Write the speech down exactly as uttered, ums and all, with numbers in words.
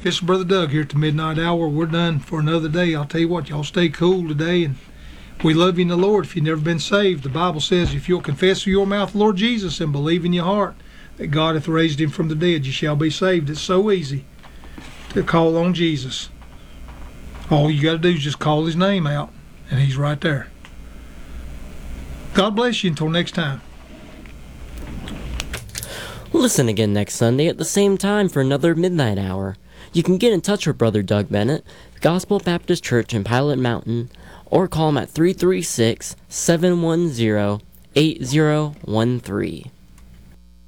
This is Brother Doug here at the Midnight Hour. We're done for another day. I'll tell you what, y'all stay cool today, and we love you in the Lord. If you've never been saved, the Bible says if you'll confess with your mouth the Lord Jesus and believe in your heart that God hath raised him from the dead, you shall be saved. It's so easy to call on Jesus. All you got to do is just call his name out, and he's right there. God bless you until next time. Listen again next Sunday at the same time for another Midnight Hour. You can get in touch with Brother Doug Bennett, Gospel Baptist Church in Pilot Mountain, or call him at three three six, seven one zero, eight zero one three.